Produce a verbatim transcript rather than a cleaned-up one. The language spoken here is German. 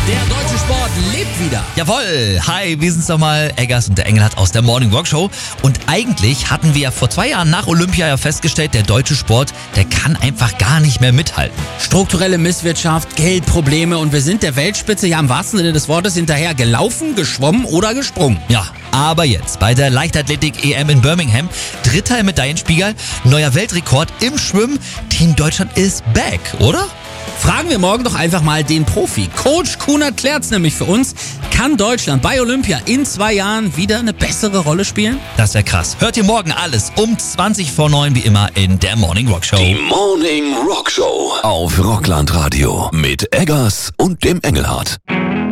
Der deutsche Sport lebt wieder. Jawohl, hi, wir sind's nochmal, Eggers und der Engelhardt aus der Morning Rock Show. Und eigentlich hatten wir ja vor zwei Jahren nach Olympia ja festgestellt, der deutsche Sport, der kann einfach gar nicht mehr mithalten. Strukturelle Misswirtschaft, Geldprobleme und wir sind der Weltspitze ja im wahrsten Sinne des Wortes hinterher gelaufen, geschwommen oder gesprungen. Ja, aber jetzt bei der Leichtathletik-E M in Birmingham, dritter im Medaillenspiegel, neuer Weltrekord im Schwimmen. Team Deutschland ist back, oder? Fragen wir morgen doch einfach mal den Profi. Coach Kunert klärt's nämlich für uns. Kann Deutschland bei Olympia in zwei Jahren wieder eine bessere Rolle spielen? Das wäre krass. Hört ihr morgen alles um zwanzig vor neun wie immer in der Morning Rock Show. Die Morning Rock Show auf Rockland Radio mit Eggers und dem Engelhardt.